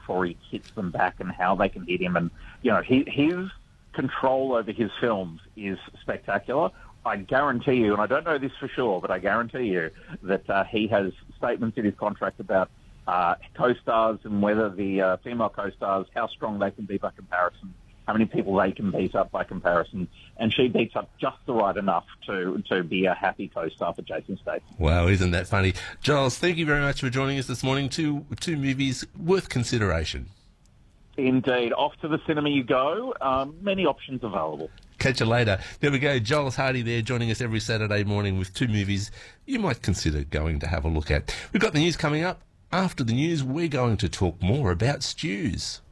before he hits them back and how they can hit him. And, his control over his films is spectacular. I guarantee you, and I don't know this for sure, but I guarantee you that he has statements in his contract about co-stars and whether the female co-stars, how strong they can be by comparison, how many people they can beat up by comparison, and she beats up just the right enough to be a happy co-star for Jason Statham. Wow, isn't that funny? Giles, thank you very much for joining us this morning. Two movies worth consideration. Indeed. Off to the cinema you go. Many options available. Catch you later. There we go. Giles Hardy there joining us every Saturday morning with two movies you might consider going to have a look at. We've got the news coming up. After the news, we're going to talk more about stews.